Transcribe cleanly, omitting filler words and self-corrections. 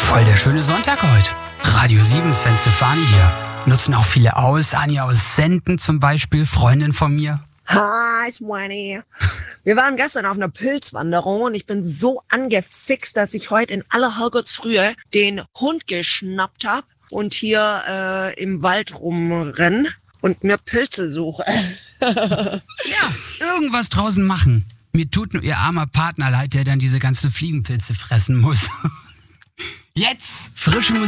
Voll der schöne Sonntag heute. Radio 7, Sven Stefani hier. Nutzen auch viele aus. Anja aus Senden zum Beispiel, Freundin von mir. Hi, Swanny. Wir waren gestern auf einer Pilzwanderung und ich bin so angefixt, dass ich heute in aller Herrgottsfrühe den Hund geschnappt habe und hier im Wald rumrenn und mir Pilze suche. Ja, irgendwas draußen machen. Mir tut nur ihr armer Partner leid, der dann diese ganzen Fliegenpilze fressen muss. Jetzt frische Musik.